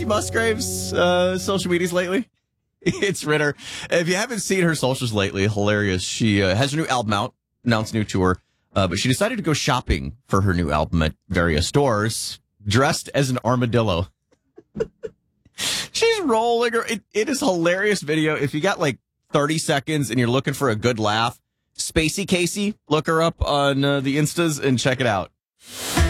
Musgrave's social medias lately? It's Ritter. If you haven't seen her socials lately, hilarious. She has a new album out, announced a new tour, but she decided to go shopping for her new album at various stores, dressed as an armadillo. She's rolling her. It is a hilarious video. If you got like 30 seconds and you're looking for a good laugh, Spacey Casey, look her up on the Instas and check it out.